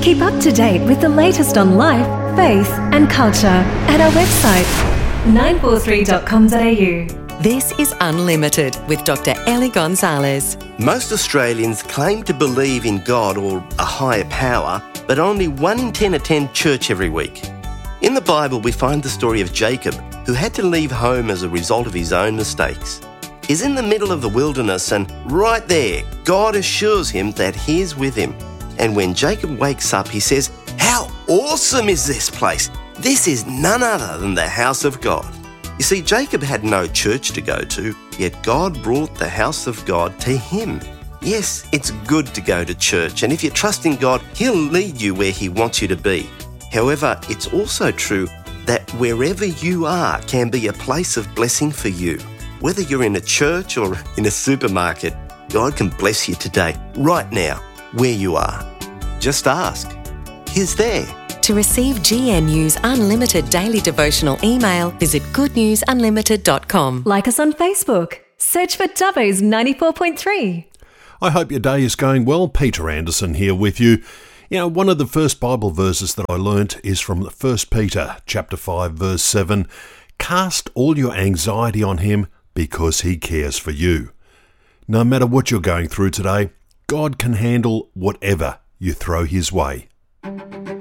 Keep up to date with the latest on life, faith and culture at our website 943.com.au. This is Unlimited with Dr. Ellie Gonzalez. Most Australians claim to believe in God or a higher power, but only 1 in 10 attend church every week. In the Bible, we find the story of Jacob, who had to leave home as a result of his own mistakes. He's in the middle of the wilderness, and right there, God assures him that he's with him. And when Jacob wakes up, he says, "How awesome is this place? This is none other than the house of God." You see, Jacob had no church to go to, yet God brought the house of God to him. Yes, it's good to go to church, and if you trust in God, He'll lead you where He wants you to be. However, it's also true that wherever you are can be a place of blessing for you. Whether you're in a church or in a supermarket, God can bless you today, right now, where you are. Just ask. He's there. To receive GNU's Unlimited Daily Devotional email, visit goodnewsunlimited.com. Like us on Facebook. Search for Dubbo's 94.3. I hope your day is going well. Peter Anderson here with you. You know, one of the first Bible verses that I learnt is from 1 Peter chapter 5, verse 7. Cast all your anxiety on Him because He cares for you. No matter what you're going through today, God can handle whatever you throw His way.